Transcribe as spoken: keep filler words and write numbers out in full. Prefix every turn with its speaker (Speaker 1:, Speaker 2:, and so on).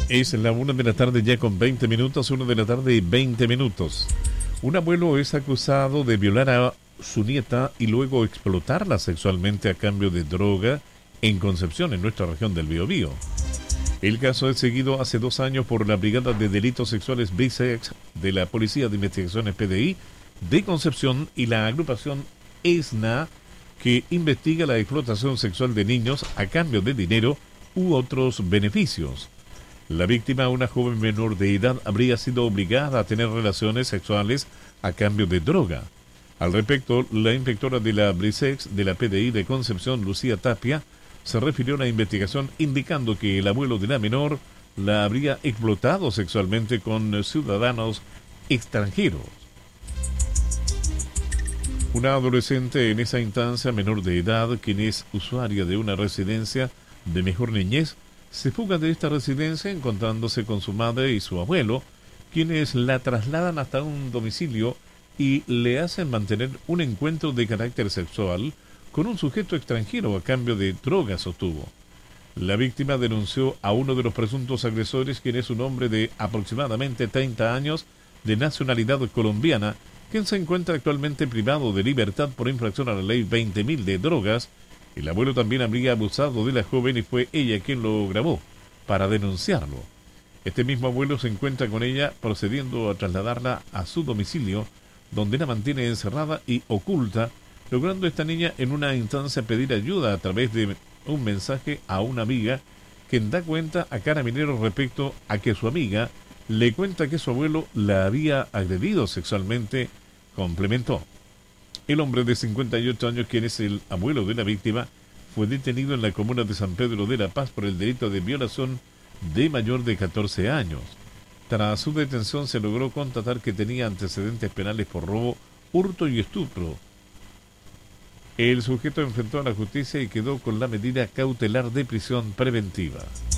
Speaker 1: Es la una de la tarde ya con veinte minutos, una de la tarde y veinte minutos. Un abuelo es acusado de violar a su nieta y luego explotarla sexualmente a cambio de droga en Concepción, en nuestra región del Biobío. El caso es seguido hace dos años por la Brigada de Delitos Sexuales BRISEX de la Policía de Investigaciones P D I de Concepción y la agrupación ESNA, que investiga la explotación sexual de niños a cambio de dinero u otros beneficios. La víctima, una joven menor de edad, habría sido obligada a tener relaciones sexuales a cambio de droga. Al respecto, la inspectora de la BRISEX de la P D I de Concepción, Lucía Tapia, se refirió a la investigación indicando que el abuelo de la menor la habría explotado sexualmente con ciudadanos extranjeros. Una adolescente en esa instancia menor de edad, quien es usuaria de una residencia de mejor niñez, se fuga de esta residencia encontrándose con su madre y su abuelo, quienes la trasladan hasta un domicilio y le hacen mantener un encuentro de carácter sexual con un sujeto extranjero a cambio de drogas, sostuvo. La víctima denunció a uno de los presuntos agresores, quien es un hombre de aproximadamente treinta años, de nacionalidad colombiana, quien se encuentra actualmente privado de libertad por infracción a la ley veinte mil de drogas. El abuelo también habría abusado de la joven y fue ella quien lo grabó para denunciarlo. Este mismo abuelo se encuentra con ella procediendo a trasladarla a su domicilio, donde la mantiene encerrada y oculta, logrando esta niña en una instancia pedir ayuda a través de un mensaje a una amiga, quien da cuenta a Carabineros respecto a que su amiga le cuenta que su abuelo la había agredido sexualmente. Complementó. El hombre de cincuenta y ocho años, quien es el abuelo de la víctima, fue detenido en la comuna de San Pedro de la Paz por el delito de violación de mayor de catorce años. Tras su detención se logró constatar que tenía antecedentes penales por robo, hurto y estupro. El sujeto enfrentó a la justicia y quedó con la medida cautelar de prisión preventiva.